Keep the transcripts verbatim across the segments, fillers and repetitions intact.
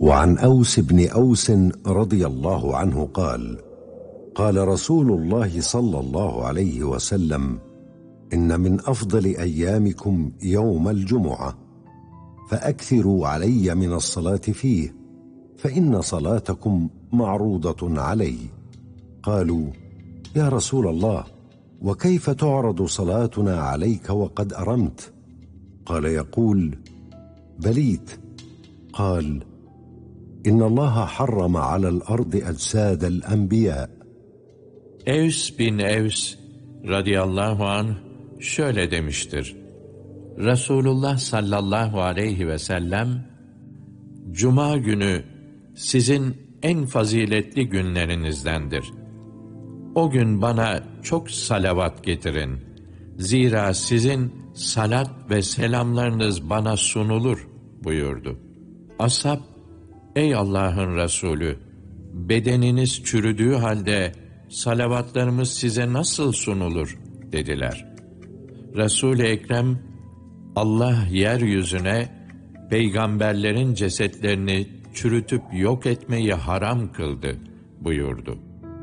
وعن أوس بن أوس رضي الله عنه قال: قال رسول الله صلى الله عليه وسلم: إن من أفضل أيامكم يوم الجمعة، فأكثروا علي من الصلاة فيه، فإن صلاتكم معروضة علي. قالوا: يا رسول الله، وكيف تعرض صلاتنا عليك وقد أرمت؟ قال: يقول: بليت. قال: إن الله حرم على الأرض أجساد الأنبياء. Evs bin Evs radıyallahu anh şöyle demiştir: Resulullah sallallahu aleyhi ve sellem, Cuma günü sizin en faziletli günlerinizdendir. O gün bana çok salavat getirin. Zira sizin salat ve selamlarınız bana sunulur buyurdu. Ashab, ey Allah'ın Resulü, bedeniniz çürüdüğü halde salavatlarımız size nasıl sunulur dediler. Resul-i Ekrem, Allah yeryüzüne peygamberlerin cesetlerini çürütüp yok etmeyi haram kıldı buyurdu.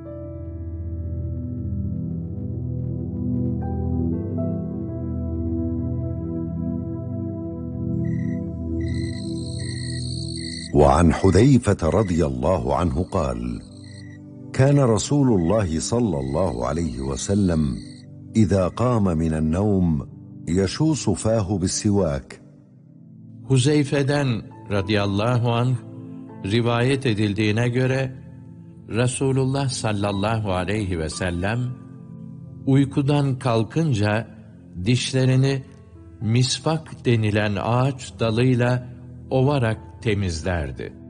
وعن حذيفة رضي الله عنه قال: كان رسول الله صلى الله عليه وسلم إذا قام من النوم يشوص فاه بالسواك. Huzeyfe'den radıyallahu anh rivayet edildiğine göre Resulullah sallallahu aleyhi ve sellem uykudan kalkınca dişlerini misvak denilen ağaç dalıyla ovarak temizlerdi.